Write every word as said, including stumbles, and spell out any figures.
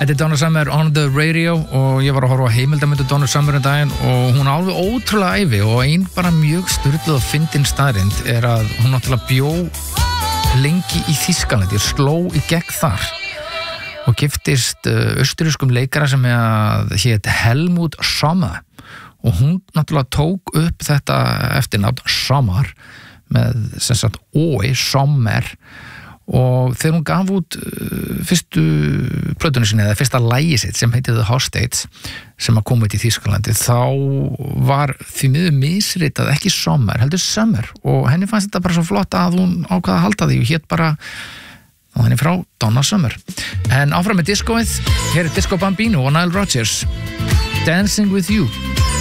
Þetta er Donna Summer on the radio og ég var að horfa á heimildamöndu Donna Summer um daginn og hún á alveg ótrúlega ævi og ein bara mjög sturluð og fyndin staðrind er að hún náttúrulega bjó lengi í Þýskalandi og sló í gegn þar og giftist austurískum leikara sem hét Helmut Sommer og hún náttúrulega tók upp þetta eftirnafn Sommer með sem sagt Ói Sommer og þegar hún gaf út fyrstu plötunni sinni eða fyrsta lagi sitt sem heitið The Hostates sem að koma út í Þýskalandi þá var því miður misritað ekki Sommer, heldur Summer og henni fannst þetta bara svo flott að hún ákvaða að halda því og hét bara og henni frá Donna Summer en áfram með diskoið, hér er Disco Bambino og Nile Rodgers Dancing with You